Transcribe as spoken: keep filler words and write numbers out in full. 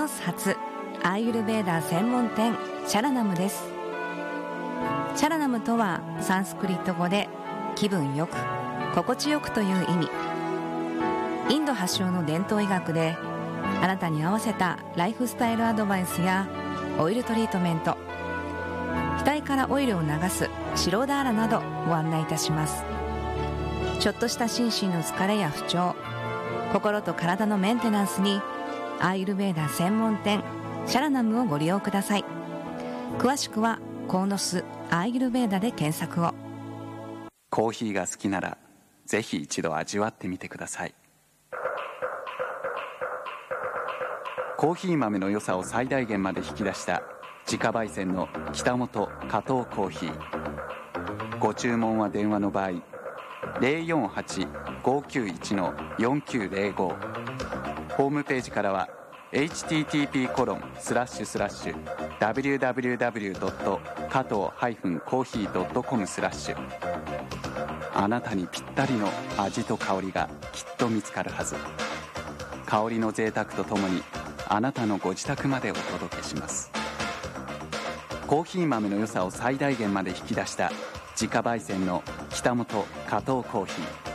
ス発アーユルヴェーダ専門店シャラナムです。シャラナムとはサンスクリット語で気分よく心地よくという意味。インド発祥の伝統医学であなたに合わせたライフスタイルアドバイスやオイルトリートメント、額からオイルを流すシロダーラなどご案内いたします。ちょっとした心身の疲れや不調、心と体のメンテナンスにアーユルヴェーダ専門店シャラナムをご利用ください。詳しくはコーノスアーユルヴェーダで検索を。 コーヒーが好きならぜひ一度味わってみてください。コーヒー豆の良さを最大限まで引き出した自家焙煎の北本加藤コーヒー。ご注文は電話の場合 ゼロよんはち ごきゅういち よんきゅうゼロご、 ホームページからは エイチティーティーピーコロンスラッシュスラッシュダブリューダブリューダブリュードット加藤コーヒードットコムスラッシュ。あなたにぴったりの味と香りがきっと見つかるはず。香りの贅沢とともにあなたのご自宅までお届けします。コーヒー豆の良さを最大限まで引き出した自家焙煎の北本加藤コーヒー。